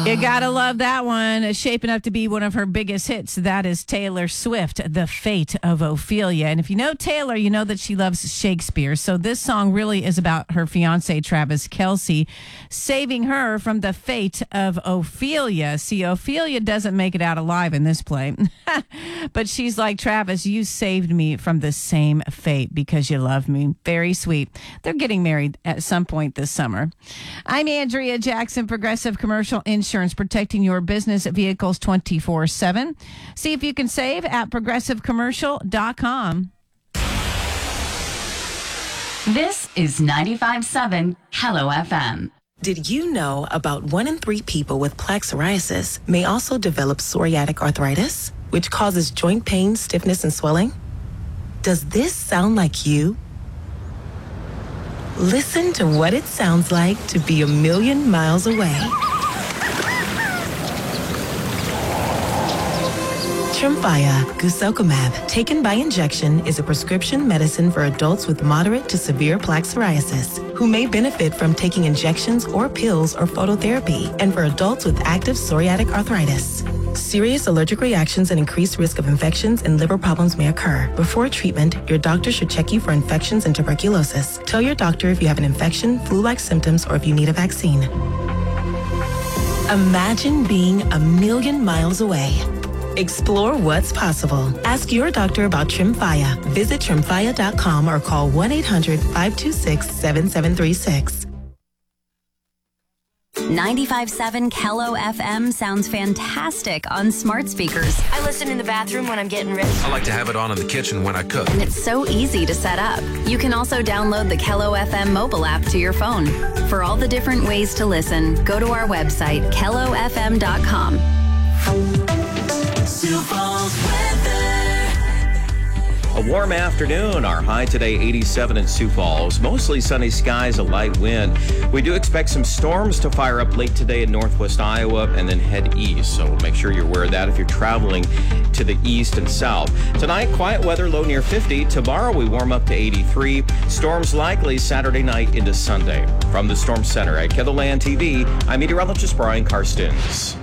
You gotta love that one. It's shaping up to be one of her biggest hits. That is Taylor Swift, The Fate of Ophelia. And if you know Taylor, you know that she loves Shakespeare. So this song really is about her fiance, Travis Kelce, saving her from the fate of Ophelia. See, Ophelia doesn't make it out alive in this play. But she's like, Travis, you saved me from the same fate because you love me. Very sweet. They're getting married at some point this summer. I'm Andrea Jackson, Progressive Commercial Insurance, protecting your business vehicles 24/7. See if you can save at progressivecommercial.com. This is 95.7 Hello FM. Did you know about 1 in 3 people with plaque psoriasis may also develop psoriatic arthritis, which causes joint pain, stiffness, and swelling? Does this sound like you? Listen to what it sounds like to be a million miles away. Tremfya guselkumab, taken by injection, is a prescription medicine for adults with moderate to severe plaque psoriasis who may benefit from taking injections or pills or phototherapy, and for adults with active psoriatic arthritis. Serious allergic reactions and increased risk of infections and liver problems may occur. Before treatment, your doctor should check you for infections and tuberculosis. Tell your doctor if you have an infection, flu-like symptoms, or if you need a vaccine. Imagine being a million miles away. Explore what's possible. Ask your doctor about Tremfya. Visit Tremfya.com or call 1-800-526-7736. 95.7 Hello FM sounds fantastic on smart speakers. I listen in the bathroom when I'm getting ready. I like to have it on in the kitchen when I cook. And it's so easy to set up. You can also download the Hello FM mobile app to your phone. For all the different ways to listen, go to our website, HelloFM.com. A warm afternoon. Our high today, 87 in Sioux Falls. Mostly sunny skies, a light wind. We do expect some storms to fire up late today in northwest Iowa and then head east. So make sure you're aware of that if you're traveling to the east and south. Tonight, quiet weather, low near 50. Tomorrow, we warm up to 83. Storms likely Saturday night into Sunday. From the Storm Center at KELOLAND TV, I'm meteorologist Brian Karstens.